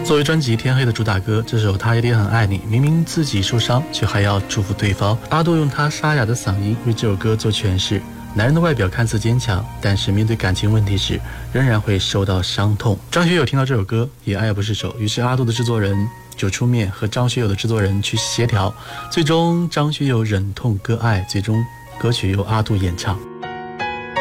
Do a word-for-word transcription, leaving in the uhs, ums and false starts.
作为专辑《天黑》的主打歌，这首《他一定很爱你》，明明自己受伤，却还要祝福对方。阿杜用他沙哑的嗓音为这首歌做诠释。男人的外表看似坚强，但是面对感情问题时，仍然会受到伤痛。张学友听到这首歌也爱不释手，于是阿杜的制作人就出面和张学友的制作人去协调，最终张学友忍痛割爱，最终歌曲由阿杜演唱。